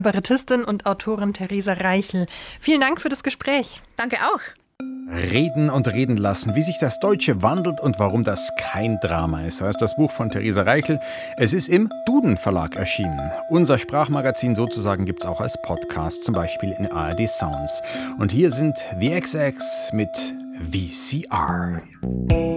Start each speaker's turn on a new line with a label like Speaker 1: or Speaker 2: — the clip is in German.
Speaker 1: Kabarettistin und Autorin Theresa Reichel. Vielen Dank für das Gespräch.
Speaker 2: Danke auch.
Speaker 3: Reden und reden lassen, wie sich das Deutsche wandelt und warum das kein Drama ist. So heißt das Buch von Theresa Reichel. Es ist im Duden Verlag erschienen. Unser Sprachmagazin sozusagen gibt es auch als Podcast, zum Beispiel in ARD Sounds. Und hier sind The XX mit VCR.